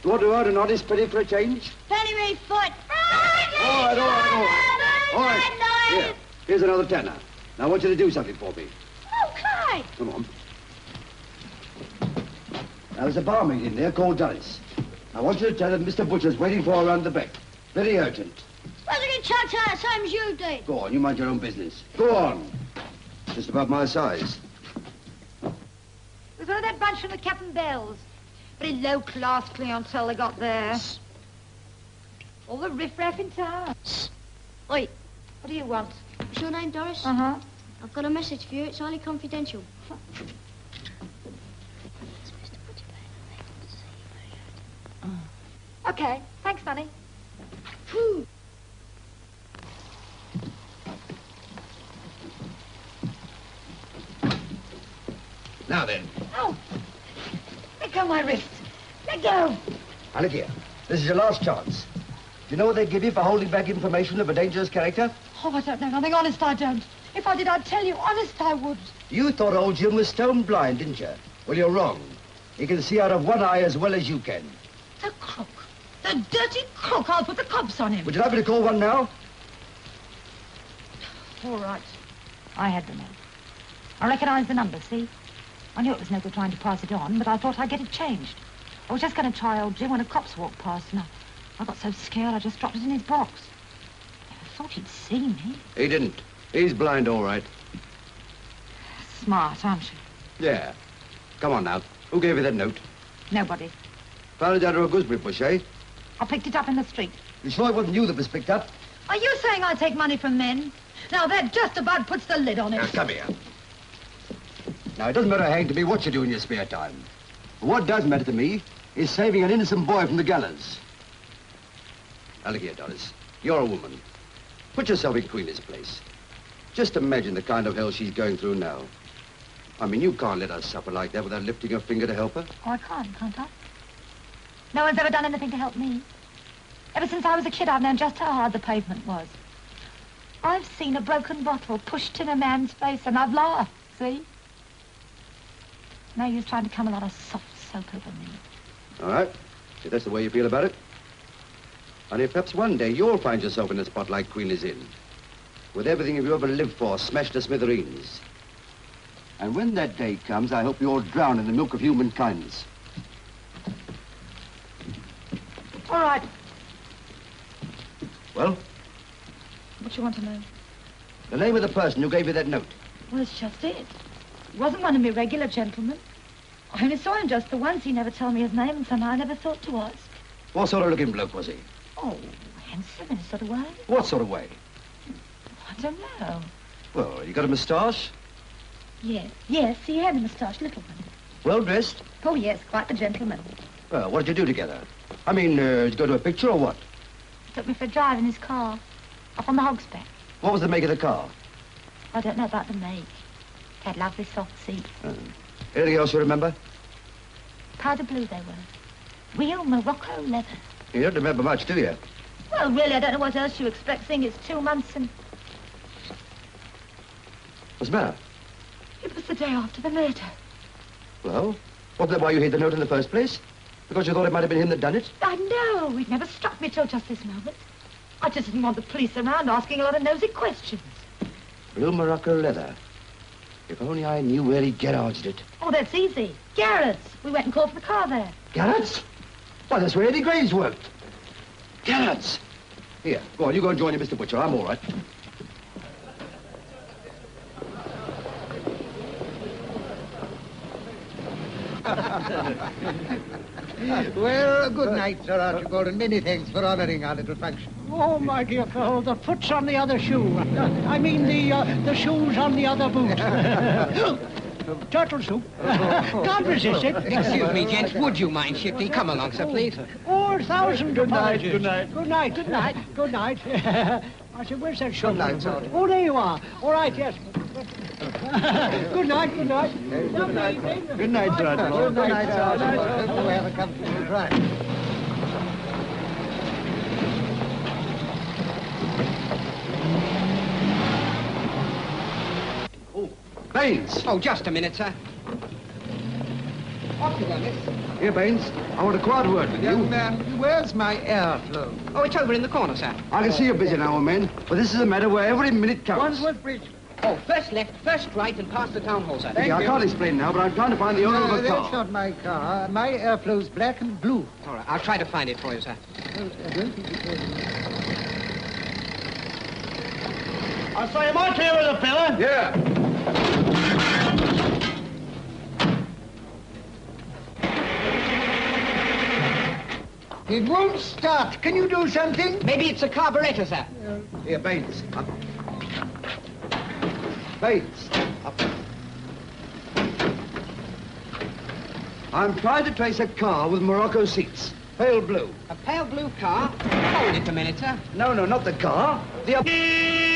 You want to earn an honest penny for a change? Penny me foot. All right. Here, here's another tenner. Now I want you to do something for me. Okay. Come on. Now, there's a barmaid in there called Dulles. I want you to tell her Mr. Butcher's waiting for her around the back. Very urgent. Well, you can chuck her the same as you did. Go on, you mind your own business. Go on. Just about my size. There's all that bunch from the Captain Bell's. Very low-class clientele they got there. All the riff-raff in town. Oi, What do you want? what's your name, Doris? Uh-huh. I've got a message for you. It's highly confidential. Okay, thanks, Sonny. Phew. Now then. Oh! Let go my wrist. Let go! Now, look here. This is your last chance. Do you know what they give you for holding back information of a dangerous character? Oh, I don't know nothing. Honest, I don't. If I did, I'd tell you. Honest, I would. You thought old Jim was stone blind, didn't you? Well, you're wrong. He can see out of one eye as well as you can. The crook. The dirty crook. I'll put the cops on him. Would you like me to call one now? All right. I had the note. I recognised the number, see? I knew it was no good trying to pass it on, but I thought I'd get it changed. I was just going to try old Jim when a cop's walked past, and I got so scared I just dropped it in his box. I thought he'd seen me. He didn't. He's blind, all right. Smart, aren't you? Yeah. Come on now. Who gave you that note? Nobody. Found it under a gooseberry bush, eh? I picked it up in the street. You sure it wasn't you that was picked up? Are you saying I take money from men? Now, that just about puts the lid on it. Now, come here. Now, it doesn't matter a hang to me what you do in your spare time. But what does matter to me is saving an innocent boy from the gallows. Now, look here, Doris. You're a woman. Put yourself in Queenie's place. Just imagine the kind of hell she's going through now. I mean, you can't let her suffer like that without lifting a finger to help her. Oh, I can't I? No one's ever done anything to help me. Ever since I was a kid, I've known just how hard the pavement was. I've seen a broken bottle pushed in a man's face, and I've laughed, see? No use trying to come a lot of soft soap over me. All right. If that's the way you feel about it. And if perhaps one day you'll find yourself in a spot like Queenie's Inn, with everything you ever lived for smashed to smithereens. And when that day comes, I hope you'll drown in the milk of human kindness. All right. Well? What do you want to know? The name of the person who gave you that note. Well, it's just it. He wasn't one of me regular gentlemen. I only saw him just the once. He never told me his name, and somehow I never thought to ask. What sort of looking bloke was he? Oh, handsome in a sort of way. What sort of way? I don't know. Well, you got a moustache? Yes, he had a moustache, little one. Well dressed? Oh, yes, quite the gentleman. Well, what did you do together? I mean, did you go to a picture or what? He took me for a drive in his car, up on the Hogsback. What was the make of the car? I don't know about the make. It had lovely soft seats. Anything else you remember? Powder blue they were. Real Morocco leather. You don't remember much, do you? Well, really, I don't know what else you expect, seeing it's 2 months and... What's the matter? It was the day after the murder. Well, wasn't that why you hid the note in the first place? Because you thought it might have been him that done it? I know. It never struck me till just this moment. I just didn't want the police around asking a lot of nosy questions. Blue Morocco leather. If only I knew where he garaged it. Oh, that's easy. Garrett's. We went and called for the car there. Garrett's? Why, that's where Eddie Graves worked. Garrett's. Here, go on, you go and join him, Mr. Butcher. I'm all right. Well, good night, Sir Archibald, and many thanks for honouring our little function. Oh, my dear fellow, the foot's on the other shoe. I mean, the shoe's on the other boot. Turtle soup. Can't resist it. Excuse me, gents, would you mind shifting? Come along, sir, please. 4,000 Good night, apologies. good night. Good night, good night, good night. I said, where's that shoe? Good night, sir. Oh, there you are. All right, yes. Good night, good night. Good night. Good night, Sir Archibald. Good night, Sir Archibald. Hope you have a comfortable drive. Baines! Oh, just a minute, sir. Off you go, miss. Here, Baines, I want a quiet word with Young you. man, where's my airflow? Oh, it's over in the corner, sir. I can see you're busy now, old man, but this is a matter where every minute counts. Wandsworth Bridge. Oh, first left, first right, and past the town hall, sir. Yeah, I can't explain now, but I'm trying to find the owner No, of a that's car. not my car. My airflow's black and blue. All right, I'll try to find it for you, sir. Well, I don't think it is. I say, am I clear with the pillar? Yeah. It won't start. Can you do something? Maybe it's a carburetor, sir. Here, Baines. Up. Baines. Up. I'm trying to trace a car with Morocco seats. Pale blue. A pale blue car? Hold it a minute, sir. No, not the car. The...